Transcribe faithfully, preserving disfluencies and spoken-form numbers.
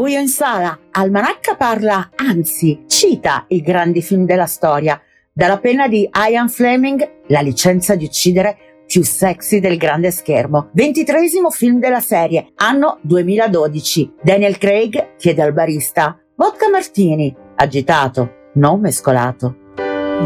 Buio in sala, Almanacca parla, anzi cita i grandi film della storia, dalla penna di Ian Fleming, La licenza di uccidere più sexy del grande schermo. Ventitreesimo film della serie, anno duemiladodici. Daniel Craig chiede al barista vodka martini, agitato, non mescolato.